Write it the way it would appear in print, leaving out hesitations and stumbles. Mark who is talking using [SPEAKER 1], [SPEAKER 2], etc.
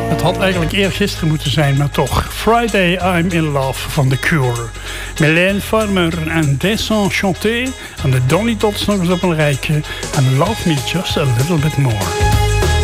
[SPEAKER 1] Het had eigenlijk eergisteren moeten zijn, maar toch. Friday I'm in Love van The Cure. Mylène Farmer en Desenchanté. En de Donny Dots nog eens op een rijtje. En Love Me Just a Little Bit More.